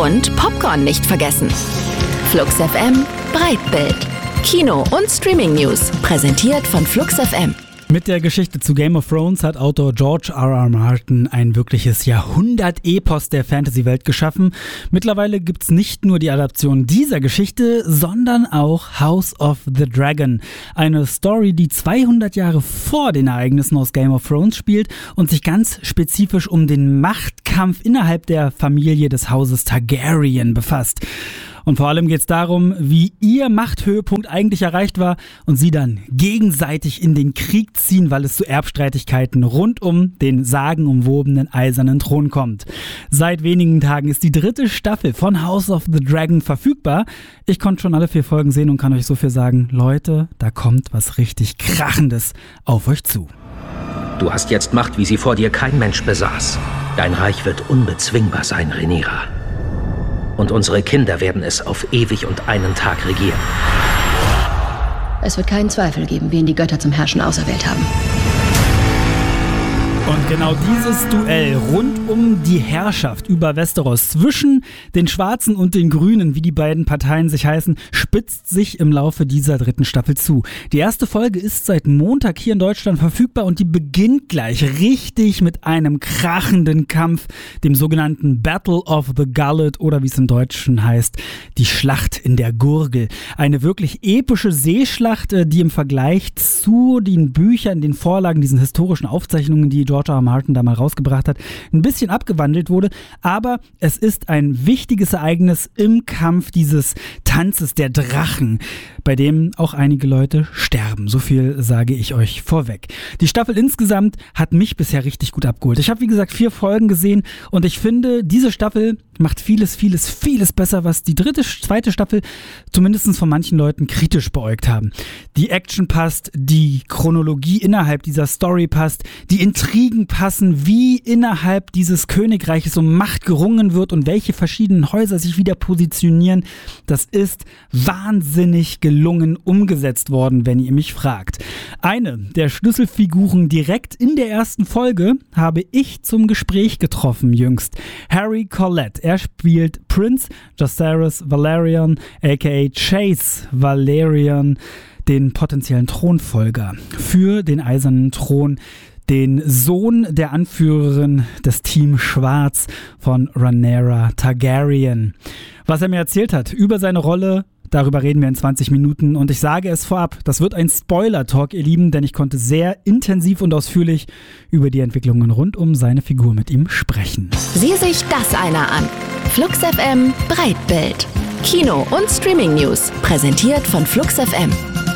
Und Popcorn nicht vergessen. Flux FM Breitbild. Kino- und Streaming-News. Präsentiert von Flux FM. Mit der Geschichte zu Game of Thrones hat Autor George R.R. Martin ein wirkliches Jahrhundert-Epos der Fantasy-Welt geschaffen. Mittlerweile gibt's nicht nur die Adaption dieser Geschichte, sondern auch House of the Dragon. Eine Story, die 200 Jahre vor den Ereignissen aus Game of Thrones spielt und sich ganz spezifisch um den Machtkampf innerhalb der Familie des Hauses Targaryen befasst. Und vor allem geht es darum, wie ihr Machthöhepunkt eigentlich erreicht war und sie dann gegenseitig in den Krieg ziehen, weil es zu Erbstreitigkeiten rund um den sagenumwobenen Eisernen Thron kommt. Seit wenigen Tagen ist die 3. Staffel von House of the Dragon verfügbar. Ich konnte schon alle 4 Folgen sehen und kann euch so viel sagen. Leute, da kommt was richtig Krachendes auf euch zu. Du hast jetzt Macht, wie sie vor dir kein Mensch besaß. Dein Reich wird unbezwingbar sein, Rhaenyra. Und unsere Kinder werden es auf ewig und einen Tag regieren. Es wird keinen Zweifel geben, wen die Götter zum Herrschen auserwählt haben. Und genau dieses Duell rund um die Herrschaft über Westeros zwischen den Schwarzen und den Grünen, wie die beiden Parteien sich heißen, spitzt sich im Laufe dieser 3. Staffel zu. Die erste Folge ist seit Montag hier in Deutschland verfügbar und die beginnt gleich richtig mit einem krachenden Kampf, dem sogenannten Battle of the Gullet oder wie es im Deutschen heißt, die Schlacht in der Gurgel. Eine wirklich epische Seeschlacht, die im Vergleich zu den Büchern, den Vorlagen, diesen historischen Aufzeichnungen, die George R. R. Martin da mal rausgebracht hat, ein bisschen abgewandelt wurde, aber es ist ein wichtiges Ereignis im Kampf dieses Tanzes der Drachen, bei dem auch einige Leute sterben. So viel sage ich euch vorweg. Die Staffel insgesamt hat mich bisher richtig gut abgeholt. Ich habe, wie gesagt, 4 Folgen gesehen und ich finde, diese Staffel macht vieles besser, was die 2. Staffel zumindest von manchen Leuten kritisch beäugt haben. Die Action passt, die Chronologie innerhalb dieser Story passt, die Intrigen passen, wie innerhalb dieses Königreiches um Macht gerungen wird und welche verschiedenen Häuser sich wieder positionieren. Das ist wahnsinnig gelungen umgesetzt worden, wenn ihr mich fragt. Eine der Schlüsselfiguren direkt in der ersten Folge habe ich zum Gespräch getroffen jüngst. Harry Collette. Er spielt Prince Jacaerys Valerian, aka Chase Valerian, den potenziellen Thronfolger für den Eisernen Thron, den Sohn der Anführerin des Team Schwarz von Rhaenyra Targaryen. Was er mir erzählt hat über seine Rolle, darüber reden wir in 20 Minuten und ich sage es vorab, das wird ein Spoiler-Talk, ihr Lieben, denn ich konnte sehr intensiv und ausführlich über die Entwicklungen rund um seine Figur mit ihm sprechen. Sieh sich das einer an. Flux FM Breitbild. Kino- und Streaming-News. Präsentiert von Flux FM.